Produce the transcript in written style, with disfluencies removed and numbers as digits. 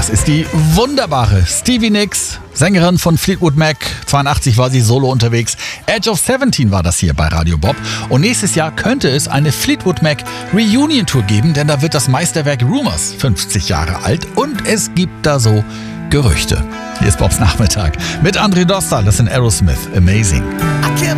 Das ist die wunderbare Stevie Nicks, Sängerin von Fleetwood Mac. 82 war sie solo unterwegs. Edge of 17 war das hier bei Radio Bob. Und nächstes Jahr könnte es eine Fleetwood Mac Reunion Tour geben, denn da wird das Meisterwerk Rumours 50 Jahre alt und es gibt da so Gerüchte. Hier ist Bobs Nachmittag mit André Dostal, das sind Aerosmith, Amazing.